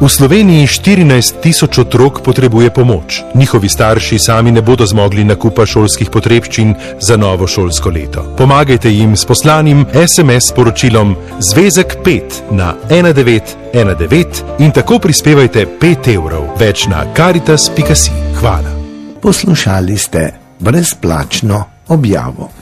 V Sloveniji 14 tisoč otrok potrebuje pomoč. Njihovi starši sami ne bodo zmogli nakupa šolskih potrebščin za novo šolsko leto. Pomagajte jim s poslanim SMS sporočilom Zvezek 5 na 1919 in tako prispevajte 5 evrov. Več na caritas.si. Hvala. Poslušali ste brezplačno objavo.